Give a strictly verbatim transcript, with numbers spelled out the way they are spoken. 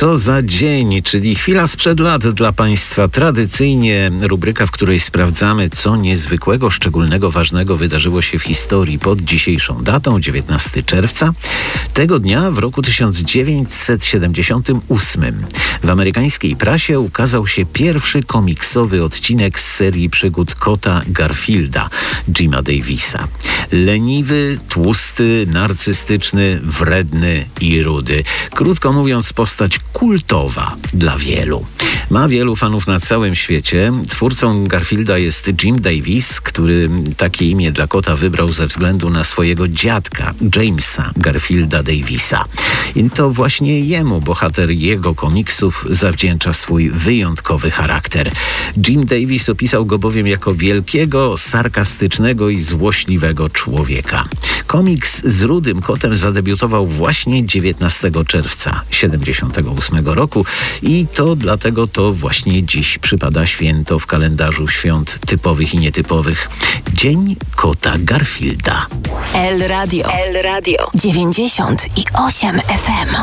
Co za dzień, czyli chwila sprzed lat dla Państwa. Tradycyjnie rubryka, w której sprawdzamy, co niezwykłego, szczególnego, ważnego wydarzyło się w historii pod dzisiejszą datą, dziewiętnastego czerwca. Tego dnia w roku tysiąc dziewięćset siedemdziesiątym ósmym w amerykańskiej prasie ukazał się pierwszy komiksowy odcinek z serii przygód kota Garfielda, Jima Davisa. Leniwy, tłusty, narcystyczny, wredny i rudy. Krótko mówiąc, postać kultowa dla wielu. Ma wielu fanów na całym świecie. Twórcą Garfielda jest Jim Davis, który takie imię dla kota wybrał ze względu na swojego dziadka, Jamesa Garfielda Davisa. I to właśnie jemu bohater jego komiksów zawdzięcza swój wyjątkowy charakter. Jim Davis opisał go bowiem jako wielkiego, sarkastycznego i złośliwego człowieka. Komiks z rudym kotem zadebiutował właśnie dziewiętnastego czerwca siedemdziesiątego ósmego roku i to dlatego to właśnie dziś przypada święto w kalendarzu świąt typowych i nietypowych. Dzień kota Garfielda. El Radio. El Radio. dziewięćdziesiąt i osiem F M.